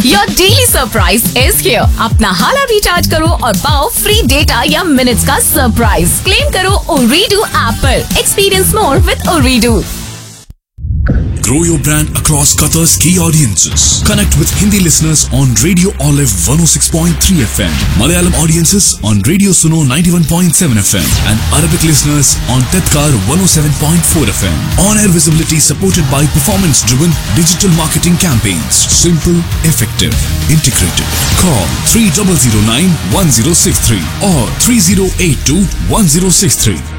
Your daily surprise is here. अपना हाला recharge करो और पाओ फ्री डेटा या मिनट्स का सरप्राइज। क्लेम करो Ooredoo ऐप पर। Experience more with Ooredoo. Grow your brand across Qatar's key audiences. Connect with Hindi listeners on Radio Olive 106.3 FM, Malayalam audiences on Radio Suno 91.7 FM, and Arabic listeners on Tedkar 107.4 FM. On-air visibility supported by performance-driven digital marketing campaigns. Simple, effective, integrated. Call 3009-1063 or 3082-1063.